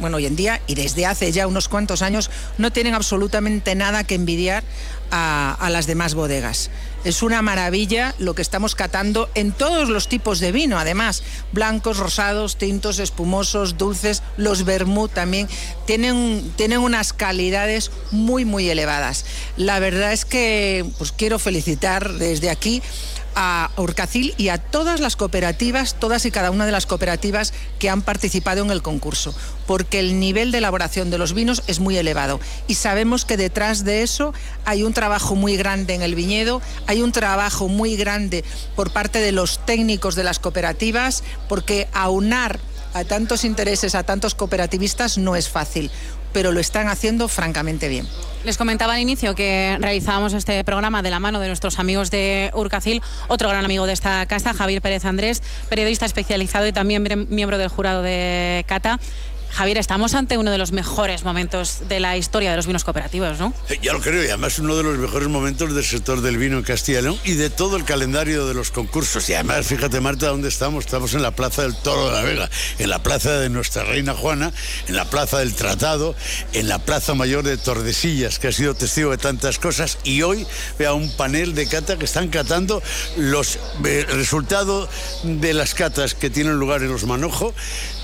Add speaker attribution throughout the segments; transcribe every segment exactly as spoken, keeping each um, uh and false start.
Speaker 1: bueno, hoy en día y desde hace ya unos cuantos años, no tienen absolutamente nada que envidiar a, a las demás bodegas. Es una maravilla lo que estamos catando en todos los tipos de vino, además, blancos, rosados, tintos, espumosos, dulces, los vermut también, tienen, tienen unas calidades muy, muy elevadas. La verdad es que pues, quiero felicitar desde aquí a Urcacil y a todas las cooperativas, todas y cada una de las cooperativas que han participado en el concurso, porque el nivel de elaboración de los vinos es muy elevado y sabemos que detrás de eso hay un trabajo muy grande en el viñedo, hay un trabajo muy grande por parte de los técnicos de las cooperativas, porque aunar a tantos intereses, a tantos cooperativistas no es fácil, pero lo están haciendo francamente bien.
Speaker 2: Les comentaba al inicio que realizábamos este programa de la mano de nuestros amigos de Urcacil, otro gran amigo de esta casa, Javier Pérez Andrés, periodista especializado y también miembro del jurado de cata. Javier, estamos ante uno de los mejores momentos de la historia de los vinos cooperativos, ¿no?
Speaker 3: Ya lo creo, y además uno de los mejores momentos del sector del vino en Castilla y León y de todo el calendario de los concursos. Y además, fíjate, Marta, ¿dónde estamos? Estamos en la Plaza del Toro de la Vega, en la Plaza de Nuestra Reina Juana, en la Plaza del Tratado, en la Plaza Mayor de Tordesillas, que ha sido testigo de tantas cosas. Y hoy vea un panel de cata que están catando los eh, resultados de las catas que tienen lugar en Los Manojos.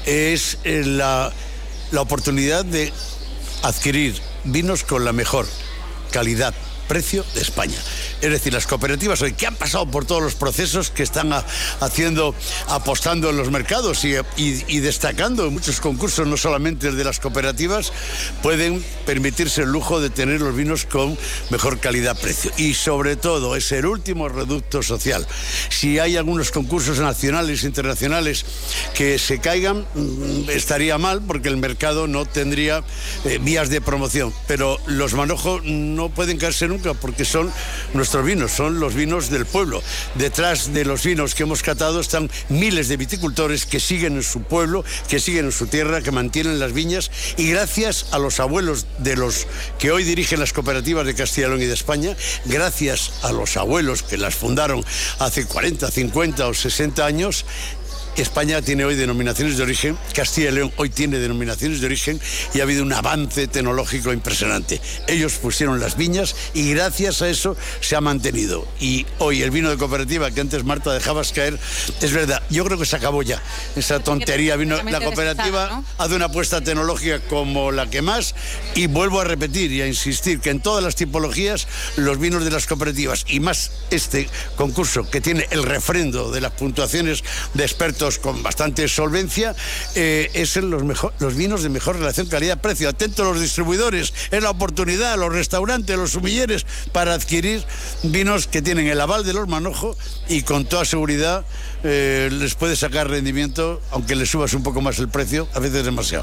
Speaker 3: Es eh, la, la oportunidad de adquirir vinos con la mejor calidad, precio de España. Es decir, las cooperativas hoy que han pasado por todos los procesos, que están a, haciendo, apostando en los mercados y, y, y destacando en muchos concursos, no solamente el de las cooperativas, pueden permitirse el lujo de tener los vinos con mejor calidad-precio. Y sobre todo, es el último reducto social. Si hay algunos concursos nacionales e internacionales que se caigan, estaría mal, porque el mercado no tendría eh, vías de promoción. Pero los Manojos no pueden caerse nunca, porque son nuestros vinos, son los vinos del pueblo. Detrás de los vinos que hemos catado están miles de viticultores que siguen en su pueblo, que siguen en su tierra, que mantienen las viñas, y gracias a los abuelos de los que hoy dirigen las cooperativas de Castilla y León y de España, gracias a los abuelos que las fundaron hace cuarenta, cincuenta o sesenta años, España tiene hoy denominaciones de origen, Castilla y León hoy tiene denominaciones de origen y ha habido un avance tecnológico impresionante. Ellos pusieron las viñas y gracias a eso se ha mantenido. Y hoy el vino de cooperativa que antes, Marta, dejabas caer, es verdad, yo creo que se acabó ya esa tontería. Vino, la cooperativa, ¿no?, hace una apuesta tecnológica como la que más, y vuelvo a repetir y a insistir que en todas las tipologías los vinos de las cooperativas, y más este concurso que tiene el refrendo de las puntuaciones de expertos con bastante solvencia, eh, es en los, mejor, los vinos de mejor relación calidad-precio. Atentos los distribuidores, es la oportunidad, los restaurantes, los sumilleres, para adquirir vinos que tienen el aval de Los Manojos y con toda seguridad eh, les puede sacar rendimiento, aunque le subas un poco más el precio, a veces demasiado.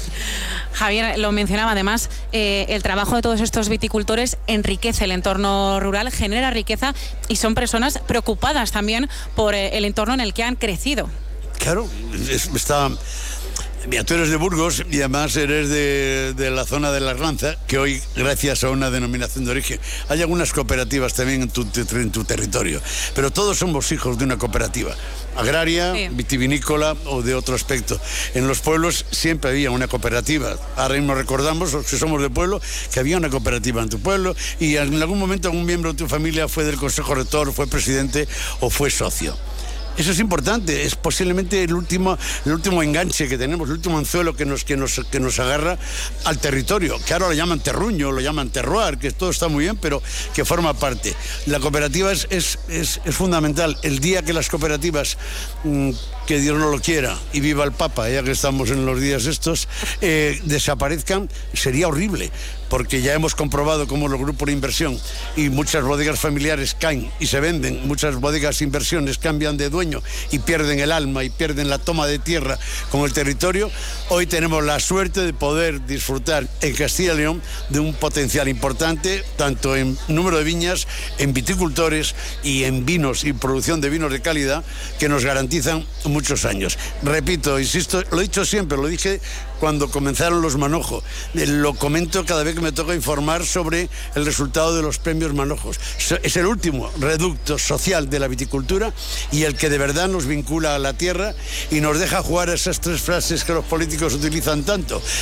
Speaker 2: Javier lo mencionaba además, eh, el trabajo de todos estos viticultores enriquece el entorno rural, genera riqueza y son personas preocupadas también por eh, el entorno en el que han crecido.
Speaker 3: Claro, es, está... Mira, tú eres de Burgos y además eres de, de la zona de la Arlanza, que hoy, gracias a una denominación de origen, hay algunas cooperativas también en tu, en tu territorio, pero todos somos hijos de una cooperativa, agraria, sí, vitivinícola o de otro aspecto. En los pueblos siempre había una cooperativa. Ahora mismo recordamos, los que somos de pueblo, que había una cooperativa en tu pueblo y en algún momento algún miembro de tu familia fue del consejo rector, fue presidente o fue socio. Eso es importante, es posiblemente el último, el último enganche que tenemos, el último anzuelo que nos, que, nos, que nos agarra al territorio, que ahora lo llaman terruño, lo llaman terroir, que todo está muy bien, pero que forma parte. La cooperativa es, es, es, es fundamental. El día que las cooperativas, mmm, que Dios no lo quiera, y viva el Papa, ya que estamos en los días estos, eh, desaparezcan, sería horrible, porque ya hemos comprobado cómo los grupos de inversión y muchas bodegas familiares caen y se venden, muchas bodegas de inversiones cambian de dueño y pierden el alma y pierden la toma de tierra con el territorio. Hoy tenemos la suerte de poder disfrutar en Castilla y León de un potencial importante, tanto en número de viñas, en viticultores y en vinos y producción de vinos de calidad, que nos garantizan muchos años. Repito, insisto, lo he dicho siempre, lo dije cuando comenzaron los Manojos, lo comento cada vez que me toca informar sobre el resultado de los premios Manojos. Es el último reducto social de la viticultura y el que de verdad nos vincula a la tierra y nos deja jugar a esas tres frases que los políticos utilizan tanto: